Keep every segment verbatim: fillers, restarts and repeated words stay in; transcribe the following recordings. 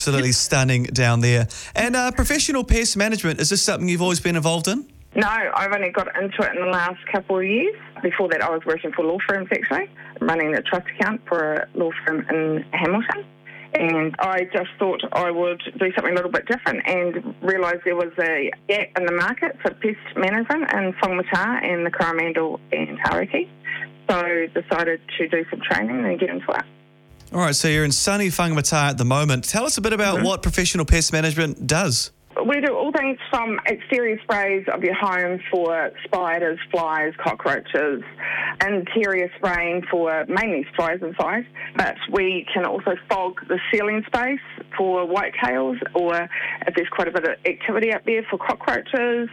Absolutely stunning down there. And uh, professional pest management, is this something you've always been involved in? No, I've only got into it in the last couple of years. Before that, I was working for law firms, actually, running a trust account for a law firm in Hamilton. And I just thought I would do something a little bit different and realised there was a gap in the market for pest management in Whangamata and the Coromandel and Hauraki. So decided to do some training and get into it. All right, so you're in sunny Whangamata at the moment. Tell us a bit about mm-hmm. what professional pest management does. We do all things from exterior sprays of your home for spiders, flies, cockroaches, interior spraying for mainly flies and flies, but we can also fog the ceiling space for whitetails, or if there's quite a bit of activity up there, for cockroaches.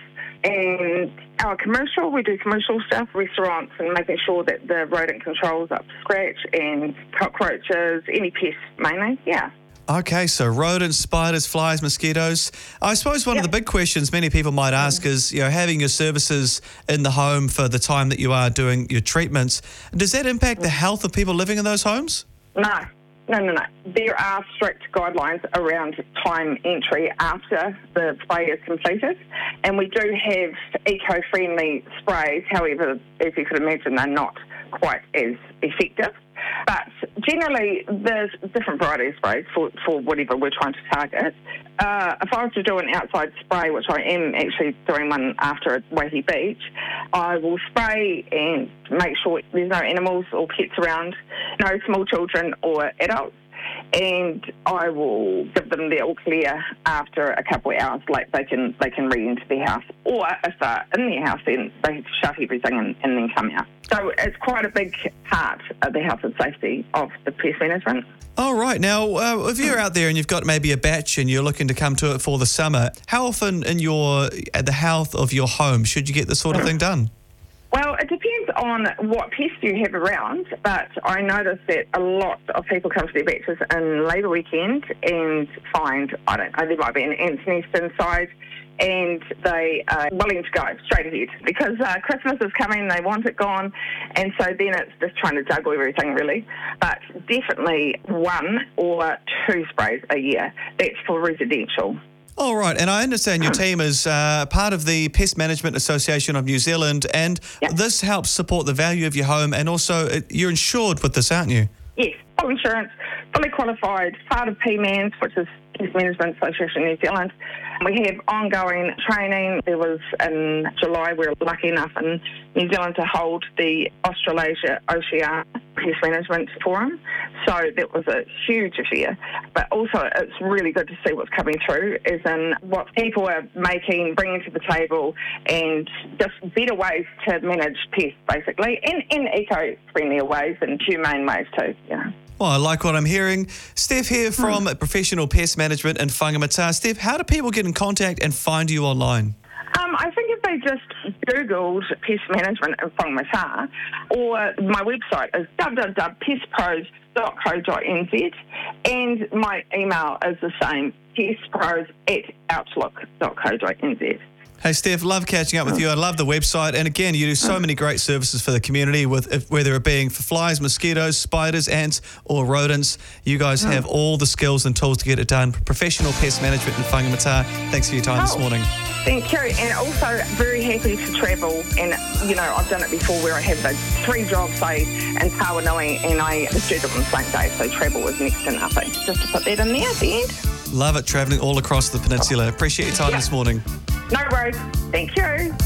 And our commercial, we do commercial stuff, restaurants, and making sure that the rodent control's up to scratch, and cockroaches, any pests mainly, yeah. Okay, so rodents, spiders, flies, mosquitoes. I suppose one yeah. of the big questions many people might ask is, you know, having your services in the home for the time that you are doing your treatments, does that impact the health of people living in those homes? No. No, no, no. There are strict guidelines around time entry after the spray is completed, and we do have eco-friendly sprays. However, as you could imagine, they're not quite as effective. But generally, there's different varieties of sprays for, for whatever we're trying to target. Uh, if I was to do an outside spray, which I am actually doing one after at Waihi Beach, I will spray and make sure there's no animals or pets around, no small children or adults, and I will give them the all clear after a couple of hours, like they can they can re-enter their house. Or if they're in their house, then they shut everything and, and then come out. So it's quite a big part of the health and safety of the pest management. All right. Now, uh, if you're out there and you've got maybe a batch and you're looking to come to it for the summer, how often in your at the health of your home should you get this sort of thing done? Well, it depends on what pests you have around, but I notice that a lot of people come to their batches in Labour weekend and find, I don't know, there might be an ant's nest inside, and they are willing to go straight ahead because uh, Christmas is coming, they want it gone, and so then it's just trying to juggle everything, really. But definitely one or two sprays a year. That's for residential. All right, and I understand your team is uh, part of the Pest Management Association of New Zealand, and yep. this helps support the value of your home, and also uh, you're insured with this, aren't you? Yes, full insurance, fully qualified, part of P MANZ, which is Pest Management Association New Zealand. We have ongoing training. There was in July, we were lucky enough in New Zealand to hold the Australasia Oceania Pest Management Forum. So that was a huge affair. But also it's really good to see what's coming through, as in what people are making, bringing to the table, and just better ways to manage pests, basically, and in eco-friendlier ways and humane ways too, you know. Well, I like what I'm hearing. Steph here from mm. Professional Pest Management in Whangamata. Steph, how do people get in contact and find you online? Um, I think if they just Googled pest management in Whangamata, or my website is w w w dot pest pros dot co dot n z, and my email is the same, pestpros at outlook dot co dot n z. Hey, Steph, love catching up with you. I love the website. And again, you do so many great services for the community, with if, whether it being for flies, mosquitoes, spiders, ants, or rodents. You guys have all the skills and tools to get it done. Professional Pest Management in Whangamata. Thanks for your time oh, this morning. Thank you. And also very happy to travel. And, you know, I've done it before where I have the three jobs, say, in Tawanui, and I just do them on the same day. So travel was next to nothing. Just to put that in there at the end. Love it, travelling all across the peninsula. Appreciate your time yeah. this morning. No worries. Thank you.